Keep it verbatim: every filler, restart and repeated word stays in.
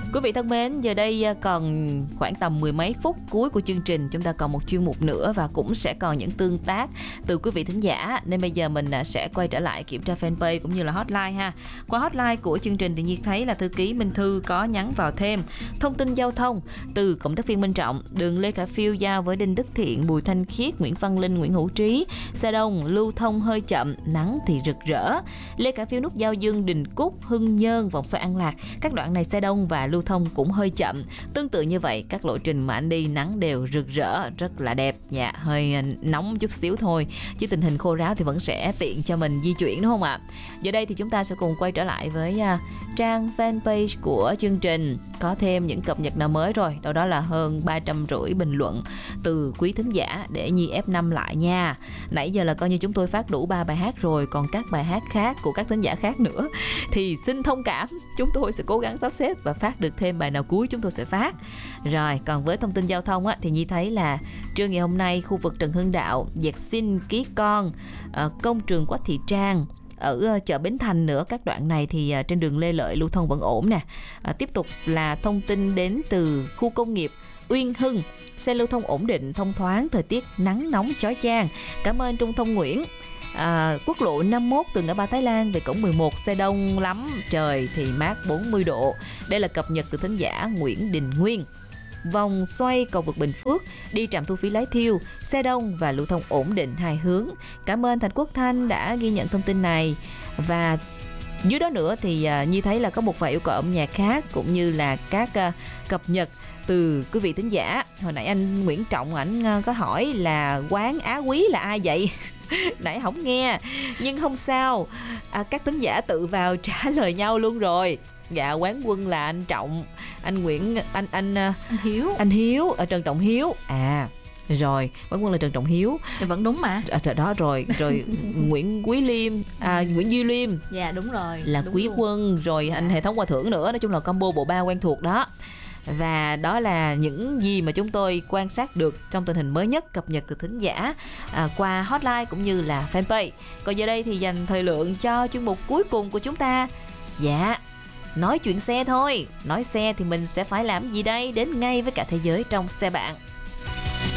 Quý vị thân mến, giờ đây còn khoảng tầm mười mấy phút cuối của chương trình, chúng ta còn một chuyên mục nữa và cũng sẽ còn những tương tác từ quý vị thính giả, nên bây giờ mình sẽ quay trở lại kiểm tra fanpage cũng như là hotline ha. Qua hotline của chương trình thì Nhi thấy là thư ký Minh Thư có nhắn vào thêm thông tin giao thông từ cộng tác viên Minh Trọng: đường Lê Khả Phiêu giao với Đinh Đức Thiện, Bùi Thanh Khiết, Nguyễn Văn Linh, Nguyễn Hữu Trí, xe đông lưu thông hơi chậm, nắng thì rực rỡ. Lê Khả Phiêu nút giao Dương Đình Cúc, Hưng Nhơn, vòng xoay An Lạc, các đoạn này xe đông và lưu thông cũng hơi chậm. Tương tự như vậy, các lộ trình mà anh đi nắng đều rực rỡ, rất là đẹp. Dạ, hơi nóng chút xíu thôi, chứ tình hình khô ráo thì vẫn sẽ tiện cho mình di chuyển, đúng không ạ? Giờ đây thì chúng ta sẽ cùng quay trở lại với uh, trang fanpage của chương trình. Có thêm những cập nhật nào mới rồi, đâu đó là hơn ba trăm rưỡi bình luận từ quý thính giả để Nhi ép năm lại nha. Nãy giờ là coi như chúng tôi phát đủ ba bài hát rồi, còn các bài hát khác của các thính giả khác nữa thì xin thông cảm, chúng tôi sẽ cố gắng sắp xếp và phát được thêm bài nào cuối chúng tôi sẽ phát. Rồi, còn với thông tin giao thông á, thì Nhi thấy là trưa ngày hôm nay khu vực Trần Hưng Đạo, Dẹt Xin, Ký Con, uh, công trường Quách Thị Trang, ở chợ Bến Thành nữa, các đoạn này thì trên đường Lê Lợi lưu thông vẫn ổn nè. À, tiếp tục là thông tin đến từ khu công nghiệp Uyên Hưng, xe lưu thông ổn định, thông thoáng, thời tiết nắng nóng chói chang. Cảm ơn Trung Thông Nguyễn. À, quốc lộ năm mươi mốt từ ngã ba Thái Lan về cổng mười một, xe đông lắm, trời thì mát bốn mươi độ. Đây là cập nhật từ thính giả Nguyễn Đình Nguyên. Vòng xoay cầu vượt Bình Phước, đi trạm thu phí Lái Thiêu, xe đông và lưu thông ổn định hai hướng. Cảm ơn Thành Quốc Thanh đã ghi nhận thông tin này. Và dưới đó nữa thì uh, Nhi thấy là có một vài yêu cầu âm nhạc khác cũng như là các uh, cập nhật từ quý vị thính giả. Hồi nãy anh Nguyễn Trọng ảnh uh, có hỏi là quán Á Quý là ai vậy? Nãy không nghe, nhưng không sao, à, các thính giả tự vào trả lời nhau luôn rồi. Dạ, quán quân là anh Trọng, anh Nguyễn, anh anh anh Hiếu, anh Hiếu ở Trần Trọng Hiếu. À, rồi, quán quân là Trần Trọng Hiếu. Thì vẫn đúng mà. À, trời đó rồi, rồi Nguyễn Quý Liêm, à, Nguyễn Duy Liêm. Dạ đúng rồi. Là đúng Quý luôn. Quân, rồi Dạ. anh hệ thống Hòa Thưởng nữa, nói chung là combo bộ ba quen thuộc đó. Và đó là những gì mà chúng tôi quan sát được trong tình hình mới nhất cập nhật từ thính giả à, qua hotline cũng như là fanpage. Còn giờ đây thì dành thời lượng cho chuyên mục cuối cùng của chúng ta. Dạ, nói chuyện xe thôi. Nói xe thì mình sẽ phải làm gì đây? Đến ngay với cả thế giới trong xe bạn.